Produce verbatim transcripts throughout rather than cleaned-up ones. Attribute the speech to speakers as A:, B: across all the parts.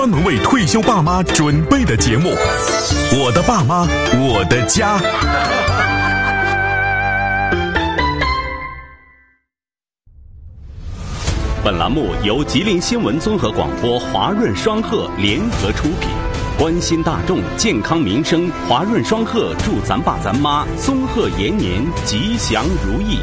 A: 专门为退休爸妈准备的节目。我的爸妈，我的家。本栏目由吉林新闻综合广播华润双鹤联合出品，关心大众健康民生，华润双鹤祝咱爸咱妈综合延年吉祥如意。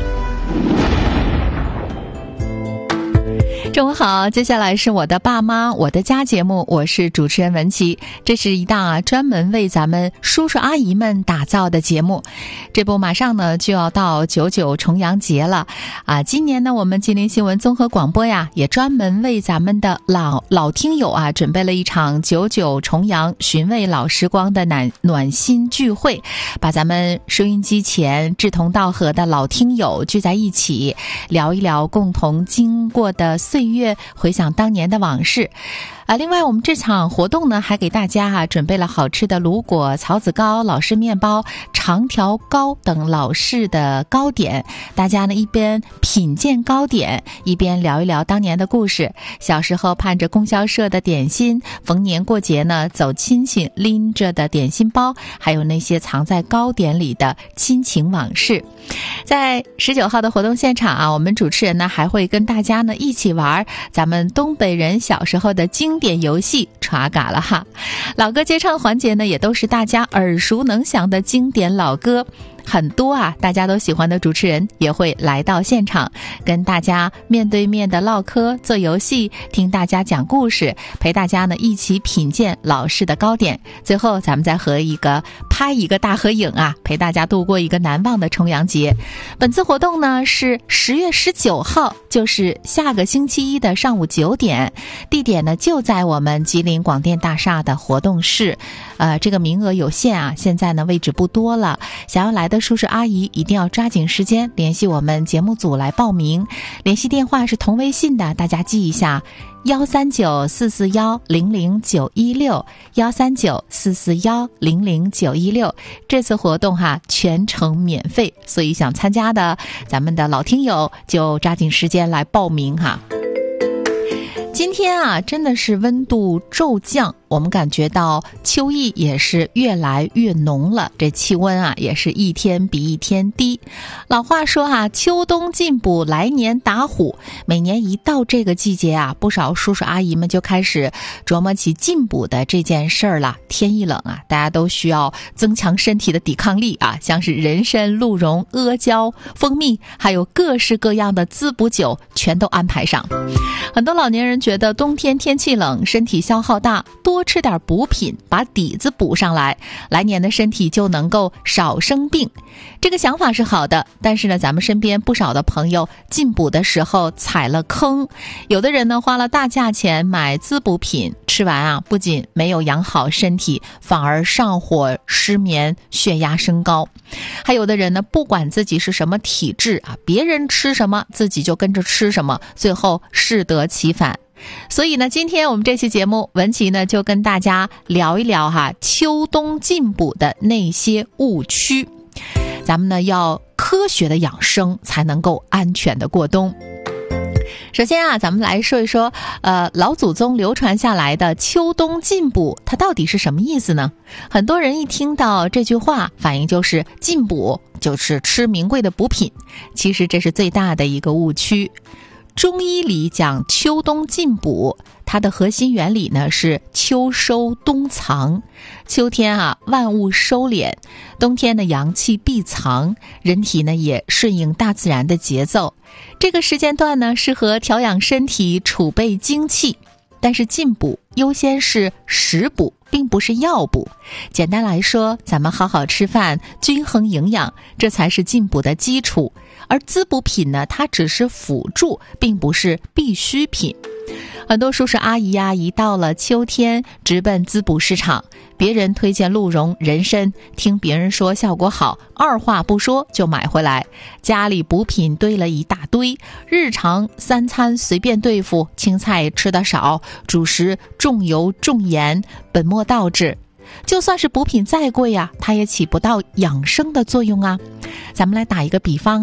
B: 中午好，接下来是我的爸妈我的家节目，我是主持人文琪。这是一档啊专门为咱们叔叔阿姨们打造的节目。这不马上呢就要到九九重阳节了啊！今年呢我们吉林新闻综合广播呀也专门为咱们的老老听友啊准备了一场九九重阳寻味老时光的暖暖心聚会，把咱们收音机前志同道合的老听友聚在一起，聊一聊共同经过的岁月，回想当年的往事。啊，另外我们这场活动呢，还给大家啊准备了好吃的卤果、草子糕、老式面包、长条糕等老式的糕点。大家呢一边品鉴糕点，一边聊一聊当年的故事。小时候盼着供销社的点心，逢年过节呢走亲戚拎着的点心包，还有那些藏在糕点里的亲情往事。在十九号的活动现场啊，我们主持人呢还会跟大家呢一起玩咱们东北人小时候的经典游戏耍嘎了哈。老歌接唱环节呢也都是大家耳熟能详的经典老歌，很多啊大家都喜欢的主持人也会来到现场，跟大家面对面的唠嗑做游戏，听大家讲故事，陪大家呢一起品鉴老式的糕点。最后咱们再和一个拍一个大合影啊，陪大家度过一个难忘的重阳节。本次活动呢是十月十九号，就是下个星期一的上午九点，地点呢就在我们吉林广电大厦的活动室。呃，这个名额有限啊，现在呢位置不多了，想要来的叔叔阿姨一定要抓紧时间联系我们节目组来报名。联系电话是同微信的，大家记一下幺三九四四幺零零九一六幺三九四四幺零零九一六。这次活动哈全程免费，所以想参加的咱们的老听友就抓紧时间来报名哈。今天啊真的是温度骤降，我们感觉到秋意也是越来越浓了，这气温啊也是一天比一天低。老话说啊，秋冬进补，来年打虎。每年一到这个季节啊，不少叔叔阿姨们就开始琢磨起进补的这件事儿了。天一冷啊，大家都需要增强身体的抵抗力啊，像是人参、鹿茸、阿胶、蜂蜜，还有各式各样的滋补酒全都安排上。很多老年人觉得冬天天气冷，身体消耗大，多吃点补品，把底子补上来，来年的身体就能够少生病。这个想法是好的，但是呢，咱们身边不少的朋友进补的时候踩了坑。有的人呢花了大价钱买滋补品，吃完啊，不仅没有养好身体，反而上火、失眠、血压升高。还有的人呢，不管自己是什么体质啊，别人吃什么，自己就跟着吃什么，最后适得其反。所以呢，今天我们这期节目，文琪呢就跟大家聊一聊哈秋冬进补的那些误区。咱们呢要科学的养生，才能够安全的过冬。首先啊，咱们来说一说呃老祖宗流传下来的秋冬进补，它到底是什么意思呢？很多人一听到这句话，反应就是进补就是吃名贵的补品，其实这是最大的一个误区。中医里讲秋冬进补，它的核心原理呢是秋收冬藏。秋天啊，万物收敛，冬天呢阳气闭藏，人体呢也顺应大自然的节奏。这个时间段呢适合调养身体，储备精气。但是进补优先是食补，并不是药补。简单来说，咱们好好吃饭，均衡营养，这才是进补的基础。而滋补品呢，它只是辅助，并不是必需品。很多叔叔阿姨啊，一到了秋天直奔滋补市场，别人推荐鹿茸、人参，听别人说效果好，二话不说就买回来，家里补品堆了一大堆，日常三餐随便对付，青菜吃得少，主食重油重盐，本末倒置。就算是补品再贵啊，它也起不到养生的作用啊。咱们来打一个比方哈，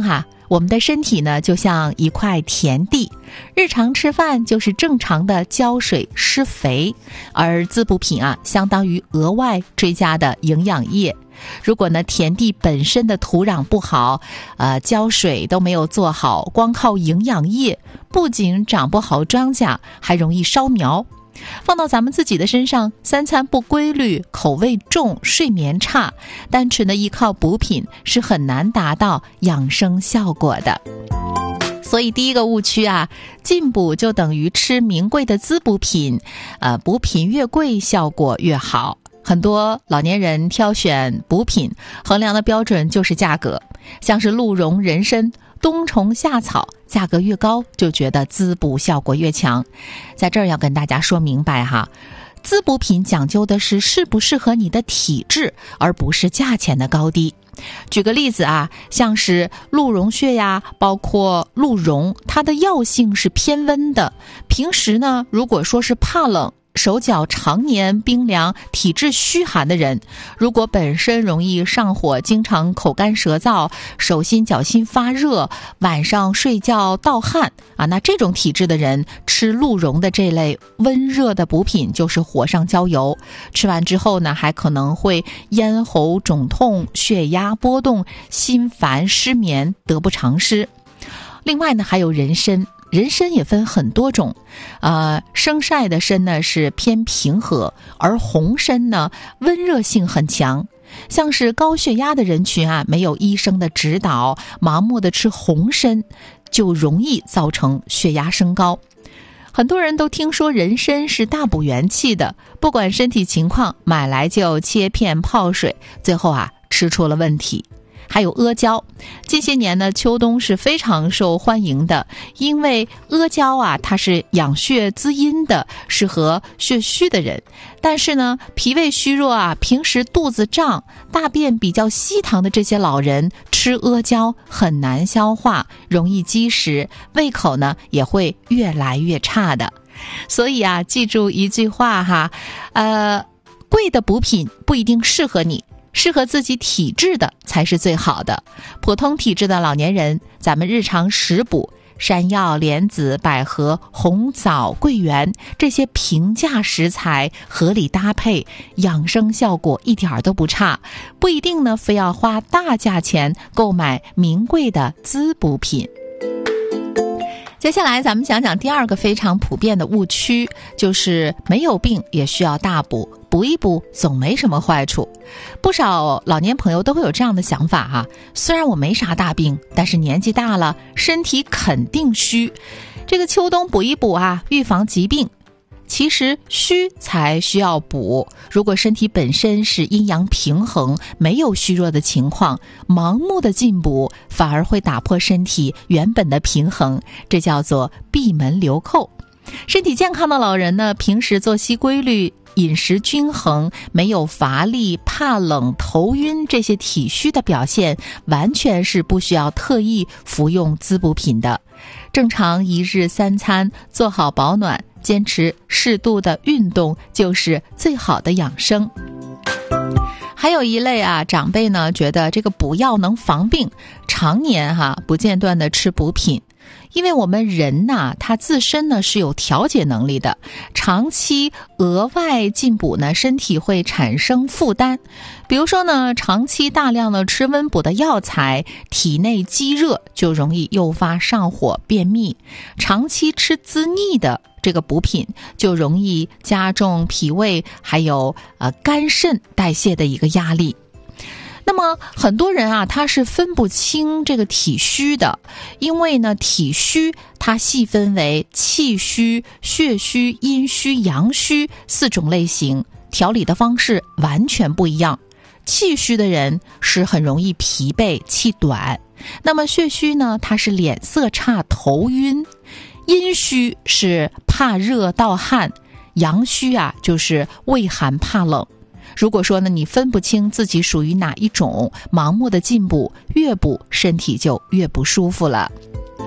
B: 我们的身体呢就像一块田地，日常吃饭就是正常的浇水施肥，而滋补品啊相当于额外追加的营养液。如果呢田地本身的土壤不好，呃浇水都没有做好，光靠营养液不仅长不好庄稼，还容易烧苗。放到咱们自己的身上，三餐不规律，口味重，睡眠差，单纯的依靠补品是很难达到养生效果的。所以第一个误区啊，进补就等于吃名贵的滋补品，呃，补品越贵效果越好。很多老年人挑选补品衡量的标准就是价格，像是鹿茸、人参、冬虫夏草，价格越高就觉得滋补效果越强。在这儿要跟大家说明白哈，滋补品讲究的是适不适合你的体质，而不是价钱的高低。举个例子啊，像是鹿茸穴呀，包括鹿茸，它的药性是偏温的。平时呢，如果说是怕冷，手脚常年冰凉，体质虚寒的人，如果本身容易上火，经常口干舌燥，手心脚心发热，晚上睡觉盗汗啊，那这种体质的人吃鹿茸的这类温热的补品就是火上浇油。吃完之后呢，还可能会咽喉肿痛、血压波动、心烦失眠，得不偿失。另外呢，还有人参。人参也分很多种，呃，生晒的参呢是偏平和，而红参呢温热性很强。像是高血压的人群啊，没有医生的指导，盲目的吃红参，就容易造成血压升高。很多人都听说人参是大补元气的，不管身体情况，买来就切片泡水，最后啊吃出了问题。还有阿胶，近些年呢，秋冬是非常受欢迎的，因为阿胶啊，它是养血滋阴的，适合血虚的人。但是呢，脾胃虚弱啊，平时肚子胀、大便比较稀溏的这些老人，吃阿胶很难消化，容易积食，胃口呢也会越来越差的。所以啊，记住一句话哈，呃，贵的补品不一定适合你。适合自己体质的才是最好的。普通体质的老年人，咱们日常食补山药、莲子、百合、红枣、桂圆这些平价食材合理搭配，养生效果一点都不差。不一定呢，非要花大价钱购买名贵的滋补品。接下来咱们讲讲第二个非常普遍的误区，就是没有病也需要大补，补一补总没什么坏处。不少老年朋友都会有这样的想法哈、啊，虽然我没啥大病，但是年纪大了，身体肯定虚。这个秋冬补一补啊，预防疾病。其实虚才需要补，如果身体本身是阴阳平衡，没有虚弱的情况，盲目的进补反而会打破身体原本的平衡，这叫做闭门留寇。身体健康的老人呢，平时作息规律，饮食均衡，没有乏力、怕冷、头晕这些体虚的表现，完全是不需要特意服用滋补品的。正常一日三餐，做好保暖，坚持适度的运动，就是最好的养生。还有一类啊，长辈呢觉得这个补药能防病，常年哈、啊、不间断的吃补品。因为我们人呐，他自身呢是有调节能力的，长期额外进补呢，身体会产生负担。比如说呢，长期大量的吃温补的药材，体内积热就容易诱发上火、便秘；长期吃滋腻的这个补品，就容易加重脾胃还有呃肝肾代谢的一个压力。那么很多人啊，他是分不清这个体虚的，因为呢，体虚它细分为气虚、血虚、阴虚、阳虚四种类型，调理的方式完全不一样。气虚的人是很容易疲惫、气短，那么血虚呢，它是脸色差、头晕；阴虚是怕热盗汗，阳虚啊就是畏寒怕冷。如果说呢，你分不清自己属于哪一种，盲目的进补，越补身体就越不舒服了。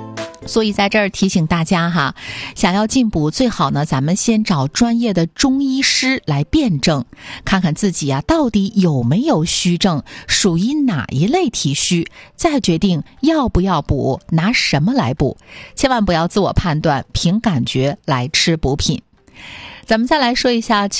B: 所以在这儿提醒大家哈，想要进补最好呢，咱们先找专业的中医师来辩证，看看自己啊到底有没有虚症，属于哪一类体虚，再决定要不要补，拿什么来补。千万不要自我判断，凭感觉来吃补品。咱们再来说一下